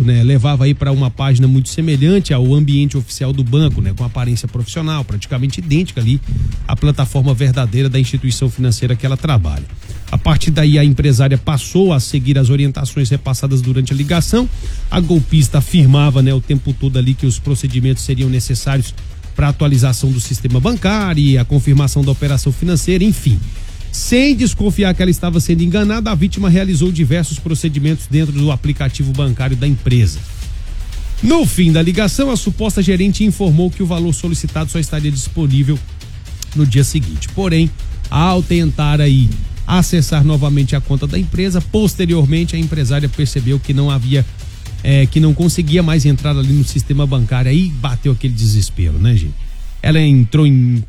né, levava aí para uma página muito semelhante ao ambiente oficial do banco, né, com aparência profissional, praticamente idêntica ali à plataforma verdadeira da instituição financeira que ela trabalha. A partir daí, a empresária passou a seguir as orientações repassadas durante a ligação. A golpista afirmava, né, o tempo todo ali que os procedimentos seriam necessários para atualização do sistema bancário e a confirmação da operação financeira, enfim. Sem desconfiar que ela estava sendo enganada, a vítima realizou diversos procedimentos dentro do aplicativo bancário da empresa. No fim da ligação, a suposta gerente informou que o valor solicitado só estaria disponível no dia seguinte. Porém, ao tentar aí acessar novamente a conta da empresa, posteriormente a empresária percebeu que que não conseguia mais entrar ali no sistema bancário, aí bateu aquele desespero, né, gente? Ela entrou em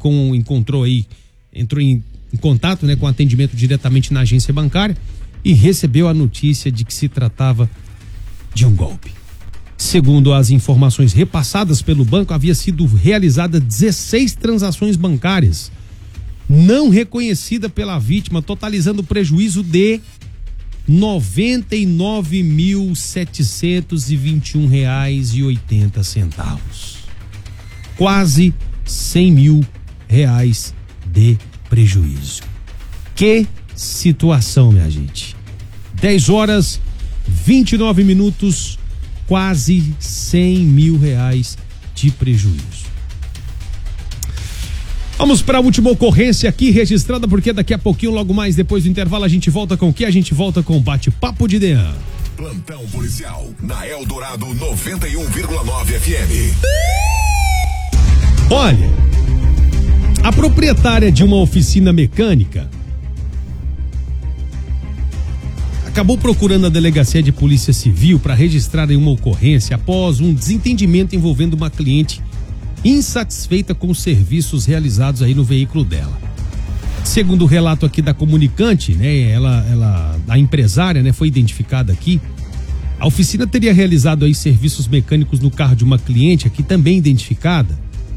contato, né, com atendimento diretamente na agência bancária e recebeu a notícia de que se tratava de um golpe. Segundo as informações repassadas pelo banco, havia sido realizada 16 transações bancárias não reconhecida pela vítima, totalizando prejuízo de R$ 99.721,80. Quase R$ 100 mil de prejuízo. Que situação, minha gente. 10h29, quase R$ 100 mil de prejuízo. Vamos para a última ocorrência aqui registrada, porque daqui a pouquinho, logo mais depois do intervalo, a gente volta com o quê? A gente volta com o Bate-Papo de Dean. Plantão policial na Eldorado 91,9 FM. Olha, a proprietária de uma oficina mecânica acabou procurando a delegacia de polícia civil para registrar uma ocorrência após um desentendimento envolvendo uma cliente insatisfeita com os serviços realizados aí no veículo dela. Segundo o relato aqui da comunicante, né, a empresária, né, foi identificada aqui. A oficina teria realizado aí serviços mecânicos no carro de uma cliente aqui também identificada.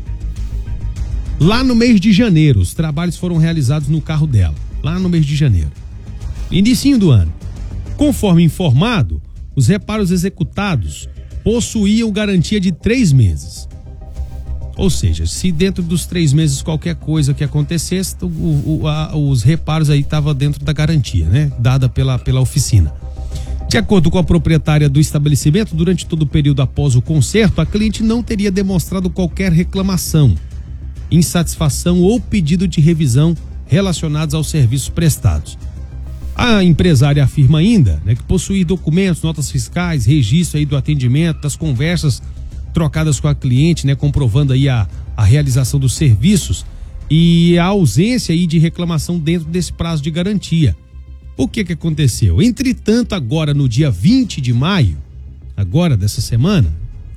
Lá no mês de janeiro, os trabalhos foram realizados no carro dela, lá no mês de janeiro. Inicinho do ano. Conforme informado, os reparos executados possuíam garantia de 3 meses. Ou seja, se dentro dos 3 meses qualquer coisa que acontecesse, os reparos aí estavam dentro da garantia, né? Dada pela oficina. De acordo com a proprietária do estabelecimento, durante todo o período após o conserto, a cliente não teria demonstrado qualquer reclamação, insatisfação ou pedido de revisão relacionados aos serviços prestados. A empresária afirma ainda, né, que possui documentos, notas fiscais, registro aí do atendimento, das conversas trocadas com a cliente, né, comprovando aí a realização dos serviços e a ausência aí de reclamação dentro desse prazo de garantia. O que aconteceu? Entretanto, agora no dia 20 de maio, agora dessa semana,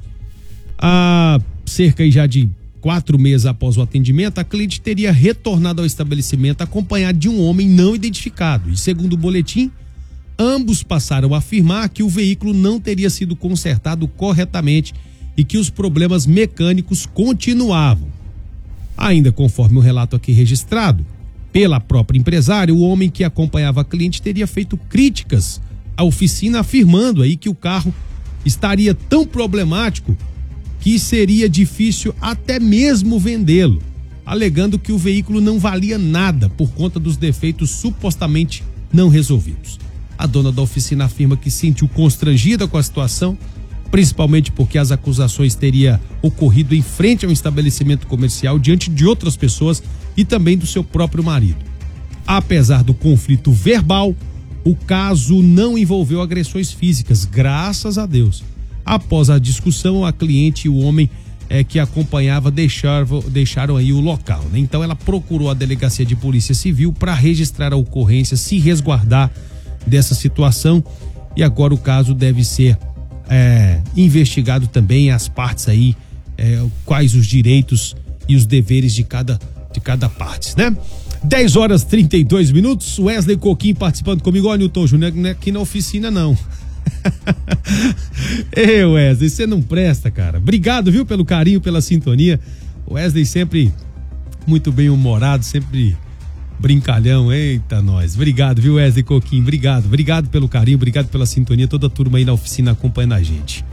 há cerca aí já de 4 meses após o atendimento, a cliente teria retornado ao estabelecimento acompanhada de um homem não identificado. E segundo o boletim, ambos passaram a afirmar que o veículo não teria sido consertado corretamente e que os problemas mecânicos continuavam. Ainda conforme o relato aqui registrado pela própria empresária, o homem que acompanhava a cliente teria feito críticas à oficina, afirmando aí que o carro estaria tão problemático que seria difícil até mesmo vendê-lo, alegando que o veículo não valia nada por conta dos defeitos supostamente não resolvidos. A dona da oficina afirma que se sentiu constrangida com a situação, principalmente porque as acusações teriam ocorrido em frente a um estabelecimento comercial diante de outras pessoas e também do seu próprio marido. Apesar do conflito verbal, o caso não envolveu agressões físicas, graças a Deus. Após a discussão, a cliente e o homem que acompanhava deixaram aí o local, né? Então ela procurou a delegacia de polícia civil para registrar a ocorrência, se resguardar dessa situação, e agora o caso deve ser investigado também, as partes aí, quais os direitos e os deveres de cada parte, né? 10h32, Wesley Coquinho participando comigo. Ó, Newton Júnior, não é aqui na oficina não. Ei, Wesley, você não presta, cara. Obrigado, viu, pelo carinho, pela sintonia. Wesley sempre muito bem humorado, sempre brincalhão. Eita, nós. Obrigado, viu, Wesley Coquinho? Obrigado pelo carinho, obrigado pela sintonia, toda a turma aí na oficina acompanhando a gente.